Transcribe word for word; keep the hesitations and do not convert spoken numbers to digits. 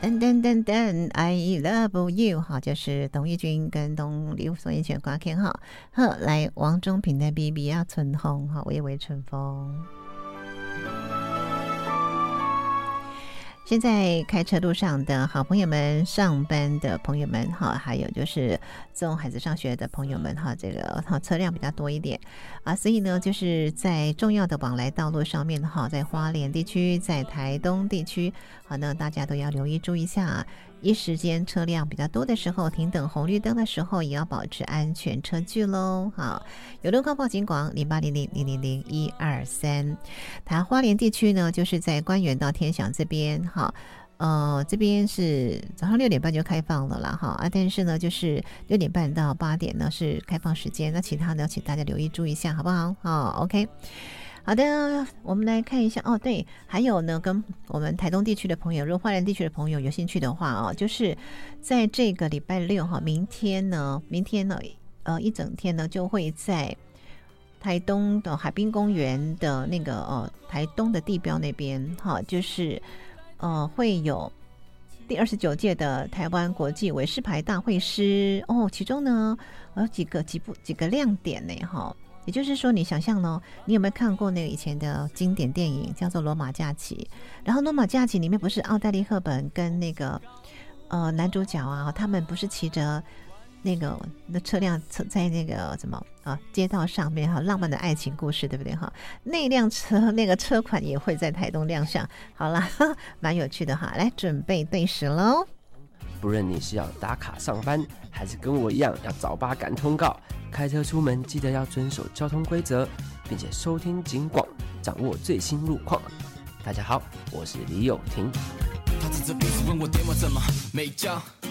噔噔噔噔 I love you 好，就是董玉君跟董刘所演选歌曲哈。好，来王中平的 B B 啊春风哈，微微春风。现在开车路上的好朋友们，上班的朋友们哈，还有就是送孩子上学的朋友们哈，这个哈车辆比较多一点啊，所以呢，就是在重要的往来道路上面哈，在花莲地区，在台东地区，好，那大家都要留意注意一下。一时间车辆比较多的时候，停等红绿灯的时候，也要保持安全车距喽。好，有路况报警广零八零零零零零一二三。台花莲地区呢，就是在关园到天祥这边，哈，呃，这边是早上六点半就开放了啦，哈啊，但是呢，就是六点半到八点呢是开放时间，那其他呢，请大家留意注意一下，好不好？好 ，OK。好的，我们来看一下哦。对，还有呢，跟我们台东地区的朋友，如果花莲地区的朋友有兴趣的话哦，就是在这个礼拜六哈，明天呢，明天呢，呃，一整天呢，就会在台东的海滨公园的那个呃台东的地标那边哈，就是呃会有第二十九届的台湾国际韦氏牌大会师哦，其中呢有几个几部几个亮点呢哈。也就是说，你想象呢，你有没有看过那个以前的经典电影叫做《罗马假期》？然后《罗马假期》里面不是奥黛丽·赫本跟那个呃男主角啊，他们不是骑着那个那车辆在那个什么啊街道上面哈，浪漫的爱情故事，对不对哈？那辆车那个车款也会在台东亮相。好啦，蛮有趣的哈，来准备对时喽。 不论你是要打卡上班，还是跟我一样要早八赶通告，开车出门记得要遵守交通规则，并且收听警广，掌握最新路况。大家好，我是李友廷。 他指着鼻子问我电话怎么没叫，